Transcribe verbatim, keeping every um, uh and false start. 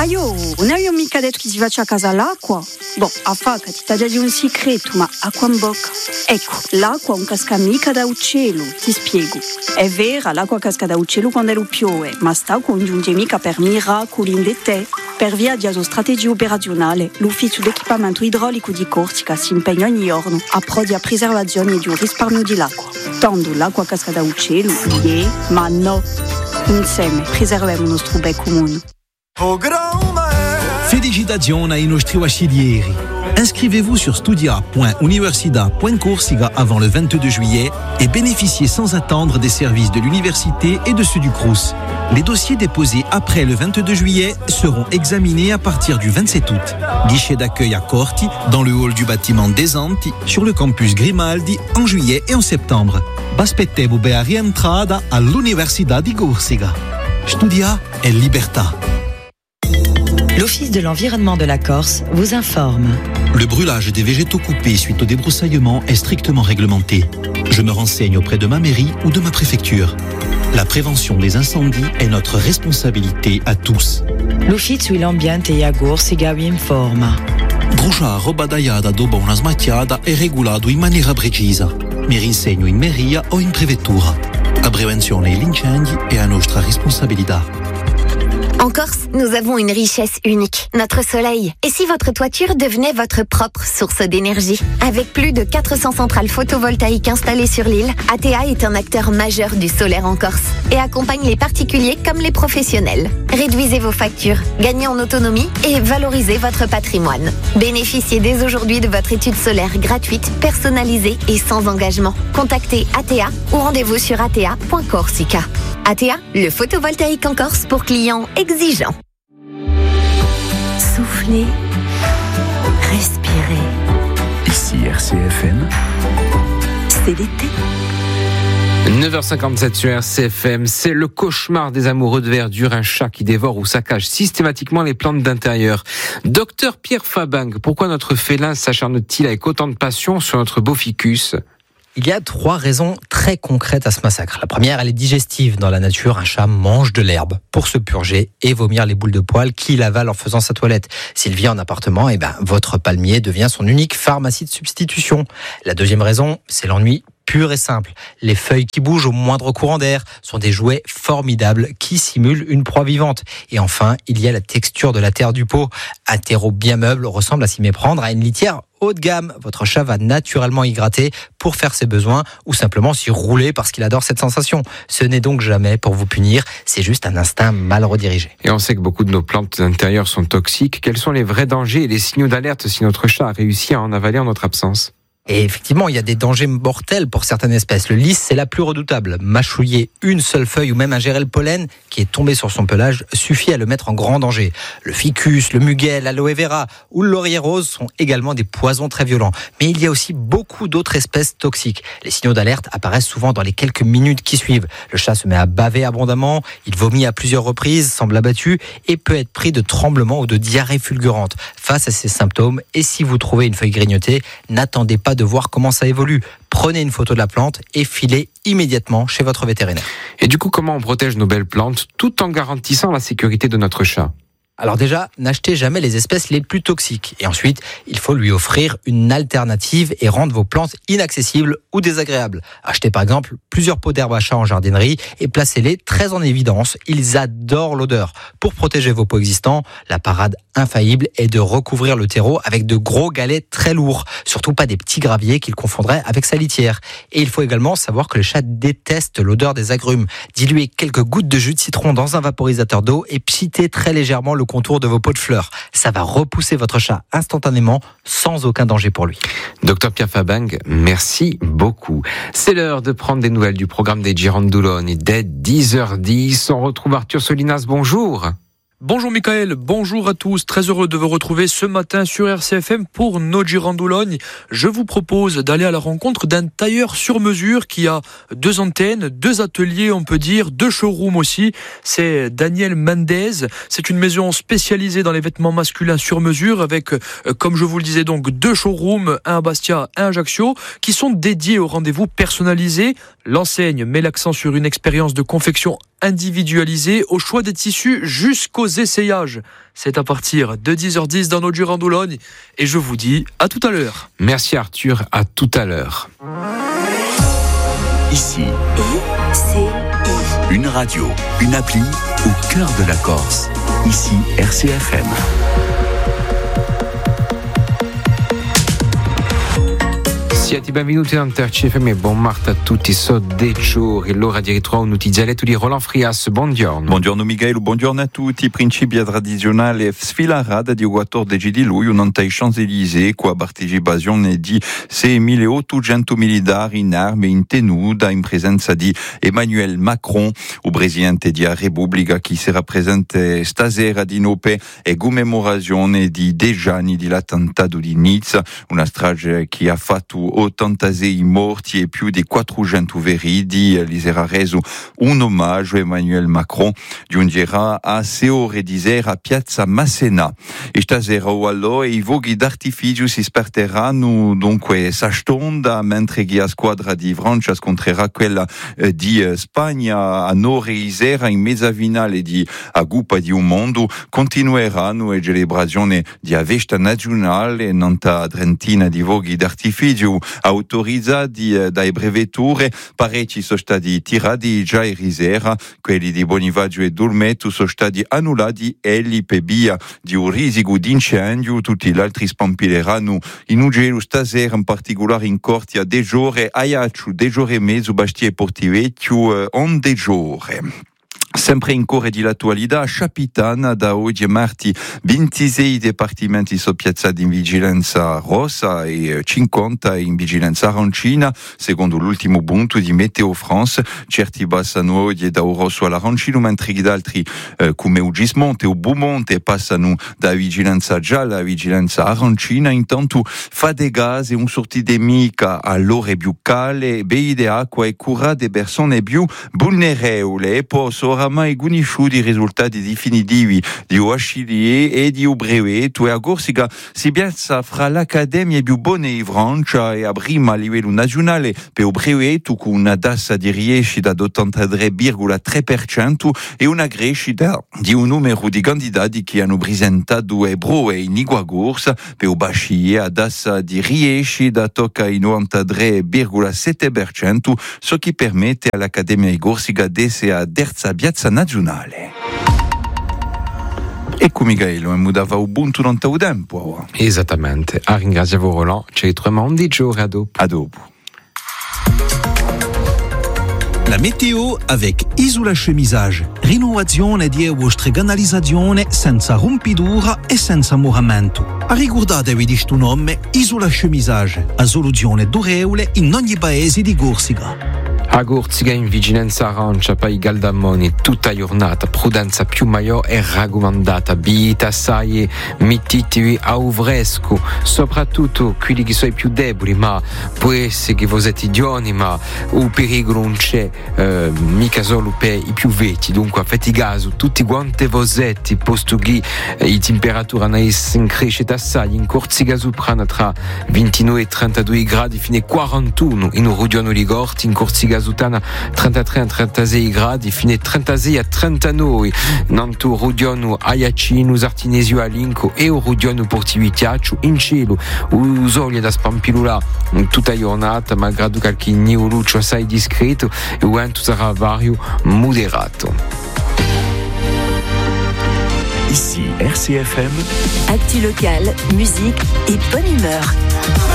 Ah io, non io mica detto che si faccia a casa all'acqua. Boh, a facca, ti già di un segreto, ma acqua in bocca. Ecco, l'acqua non casca mica da uccello, ti spiego. È vera, l'acqua casca da uccello quando lo piove, ma sta non giunge mica per miracoli in te. Per via di una strategia operazionale, l'ufficio d'equipamento idraulico di Corsica si impegna ogni giorno a pro di preservazione e di un risparmio dell'acqua. Tanto l'acqua casca da uccello, yeah, ma no. Insieme preserviamo il nostro bene comune. Félicitations ai nostri bachelieri. Inscrivez-vous sur studia point universidad point corsica avant le vingt-deux juillet et bénéficiez sans attendre des services de l'université et de ceux du Crous. Les dossiers déposés après le vingt-deux juillet seront examinés à partir du vingt-sept août. Guichet d'accueil à Corti, dans le hall du bâtiment des Anti, sur le campus Grimaldi, en juillet et en septembre. Baspettevo a rientrada all'Università di Corsica. Studia è libertà. L'Office de l'environnement de la Corse vous informe. Le brûlage des végétaux coupés suite au débroussaillement est strictement réglementé. Je me renseigne auprès de ma mairie ou de ma préfecture. La prévention des incendies est notre responsabilité à tous. L'Ufficio l'ambiente e a Corsica vi informa. Bruciare roba tagliata dopo una smacchiata è regolato in maniera precisa. Mi rinsegno in mairia o in prefettura. La prevenzione degli incendi è a nostra responsabilità. En Corse, nous avons une richesse unique, notre soleil. Et si votre toiture devenait votre propre source d'énergie? Avec plus de quatre cents centrales photovoltaïques installées sur l'île, A T A est un acteur majeur du solaire en Corse et accompagne les particuliers comme les professionnels. Réduisez vos factures, gagnez en autonomie et valorisez votre patrimoine. Bénéficiez dès aujourd'hui de votre étude solaire gratuite, personnalisée et sans engagement. Contactez A T A ou rendez-vous sur a t a point corsica. A T A, le photovoltaïque en Corse pour clients exigeants. Soufflez, respirez. Ici R C F M. C'est l'été. neuf heures cinquante-sept sur R C F M, c'est le cauchemar des amoureux de verdure, un chat qui dévore ou saccage systématiquement les plantes d'intérieur. Docteur Pierre Fabangue, pourquoi notre félin s'acharne-t-il avec autant de passion sur notre beau ficus ? Il y a trois raisons très concrètes à ce massacre. La première, elle est digestive. Dans la nature, un chat mange de l'herbe pour se purger et vomir les boules de poils qu'il avale en faisant sa toilette. S'il vit en appartement, eh ben, votre palmier devient son unique pharmacie de substitution. La deuxième raison, c'est l'ennui pur et simple. Les feuilles qui bougent au moindre courant d'air sont des jouets formidables qui simulent une proie vivante. Et enfin, il y a la texture de la terre du pot. Un terreau bien meuble ressemble à s'y méprendre à une litière haut de gamme. Votre chat va naturellement y gratter pour faire ses besoins ou simplement s'y rouler parce qu'il adore cette sensation. Ce n'est donc jamais pour vous punir, c'est juste un instinct mal redirigé. Et on sait que beaucoup de nos plantes d'intérieur sont toxiques. Quels sont les vrais dangers et les signaux d'alerte si notre chat a réussi à en avaler en notre absence ? Et effectivement, il y a des dangers mortels pour certaines espèces. Le lys, c'est la plus redoutable. Mâchouiller une seule feuille ou même ingérer le pollen qui est tombé sur son pelage suffit à le mettre en grand danger. Le ficus, le muguet, l'aloe vera ou le laurier rose sont également des poisons très violents. Mais il y a aussi beaucoup d'autres espèces toxiques. Les signaux d'alerte apparaissent souvent dans les quelques minutes qui suivent. Le chat se met à baver abondamment, il vomit à plusieurs reprises, semble abattu et peut être pris de tremblements ou de diarrhée fulgurante. Face à ces symptômes, et si vous trouvez une feuille grignotée, n'attendez pas de voir comment ça évolue. Prenez une photo de la plante et filez immédiatement chez votre vétérinaire. Et du coup, comment on protège nos belles plantes tout en garantissant la sécurité de notre chat ? Alors déjà, n'achetez jamais les espèces les plus toxiques. Et ensuite, il faut lui offrir une alternative et rendre vos plantes inaccessibles ou désagréables. Achetez par exemple plusieurs pots d'herbe à chat en jardinerie et placez-les très en évidence. Ils adorent l'odeur. Pour protéger vos pots existants, la parade infaillible est de recouvrir le terreau avec de gros galets très lourds. Surtout pas des petits graviers qu'il confondrait avec sa litière. Et il faut également savoir que le chat déteste l'odeur des agrumes. Diluez quelques gouttes de jus de citron dans un vaporisateur d'eau et pchitez très légèrement le contour de vos pots de fleurs. Ça va repousser votre chat instantanément sans aucun danger pour lui. Docteur Pierre Fabangue, merci beaucoup. C'est l'heure de prendre des nouvelles du programme des Girandoloni. Dès dix heures dix, on retrouve Arthur Solinas. Bonjour. Bonjour Michael, bonjour à tous, très heureux de vous retrouver ce matin sur R C F M pour nos Girandologne. Je vous propose d'aller à la rencontre d'un tailleur sur mesure qui a deux antennes, deux ateliers on peut dire, deux showrooms aussi. C'est Daniel Mendez, c'est une maison spécialisée dans les vêtements masculins sur mesure avec, comme je vous le disais donc, deux showrooms, un à Bastia, un à Ajaccio, qui sont dédiés aux rendez-vous personnalisés L'enseigne met l'accent sur une expérience de confection individualisée au choix des tissus jusqu'aux essayages. C'est à partir de dix heures dix dans nos Durand-Doulogne et je vous dis à tout à l'heure. Merci Arthur, à tout à l'heure. Ici, I C I. une radio, une appli au cœur de la Corse. Ici, R C F M. Siete benvenuti in R C F M e buon martedì a tutti, so Decio e l'ora di ritrovo un dialetto di Roland Frias, buongiorno. Buongiorno Miguel, buongiorno a tutti. Principia tradizionale sfilarada di quattordici di luglio nontai Champs-Élysées con la partecipazione di seimilaottocento militari in armi in tenuta in presenza di Emmanuel Macron, il presidente della Repubblica che sarà presente stasera di notte e commemorazione di dieci anni dell'attentato di Nizza, una strage che ha fatto ottantasei morti e più di quattrocento feriti. Gli sarà reso un omaggio. Emmanuel Macron giungerà a sei ore di sera a Piazza Masséna. E stasera allora i fuochi d'artificio si sparteranno dunque s'astonda mentre che la squadra di Francia scontrerà quella eh, di eh, Spagna a nove di sera in mezza finale di a Coppa di un Mondo. Continueranno le celebrazioni di a festa nazionale nonta trentina di fuochi d'artificio autorizzati eh, dai brevetture. Parecchi sono stati tirati già ieri sera, quelli di Bonifacio e Dulmetto sono stati annullati e li per via di un rischio di incendio. Tutti gli altri spampileranno in Ugelo stasera, in particolare in Cortia de Giore, Ajaccio de Giore e mezzo, Bastia e Portivecchio, eh, on de Giore. Sempre in cuore dell'attualità, Capitana da oggi martedì ventisei dipartimenti sono piazzati in vigilanza rossa e cinquanta in vigilanza arancina, secondo l'ultimo punto di Meteo France. Certi passano oggi da un rosso all'arancino, mentre gli altri, eh, come il Gismonte o Beaumonte, passano da vigilanza gialla a vigilanza arancina. Intanto fa de gas e un sortidemica all'ore più calde, bei di acqua e cura delle persone più vulnerabili. E poi oramai conosciuti i risultati definitivi di Oachilier e di Brevetto, e a Corsica si piazza fra l'accademia più buona di Francia e a prima a livello nazionale per il Brevetto, con una tassa di riescita d'ottantatré virgola tre per cento e una crescita di un numero di candidati che hanno presentato e prove in igua corsa. Per il Bachiller a tassa di riescita tocca il novantatré virgola sette per cento, ciò che permette all'Accademia di Corsica di essere a terza piazza nazionale. Ecco Michele, mi mudava Ubuntu non t'ho tempo. Esattamente, a ringraziamo Roland, ci ritroviamo un di giorno, a dopo. A dopo. La météo avec Isola Chemisage. Rinnovazione di vostre canalizzazione senza rompidura e senza moramento. Ricordatevi di sto nome, Isola Chemisage, a soluzione durevole in ogni paese di Corsica. A Corsica in vigilanza arancia per i Galdamoni tutta giornata, prudenza più maggiore è raccomandata, bibite assai, mettitevi a fresco, soprattutto quelli che sono più deboli, ma può essere che voi siete idioti, ma il pericolo non c'è, eh, mica solo per i più vecchi. Dunque fate caso, tutti quanti vosetti, posto che eh, la temperatura non è in crescita assai, in Corsica soprana tra ventinove e trentadue gradi fino a quarantuno, in Rudiano Ligorti, in Corsica Zutana trentatré a trentasei gradi, fine trentasei a trentanove, nanto Rudiano Ajacino, Sartinesio Alinco e Rudiano Portivitiaccio. In cielo il sole da spampilula tutta giornata, malgrado qualche nivoluccio assai discreto, e il vento sarà vario moderato. Ici, R C F M. Actu locale, musique et bonne humeur.